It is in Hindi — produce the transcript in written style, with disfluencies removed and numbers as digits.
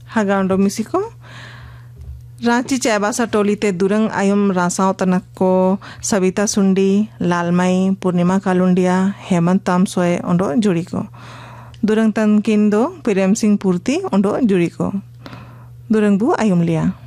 हगाउंडो मिसिको रांची चायबासा टोली ते दुरंग आयुम रासाव तनक को सविता सुंडी लालमाई पूर्णिमा कालुंडिया हेमंत तामसोय ओंडो जुड़ी को दुरंग तन किंदो प्रेम सिंह पूर्ति ओंडो जुड़ी को दुरंग बु आयुम लिया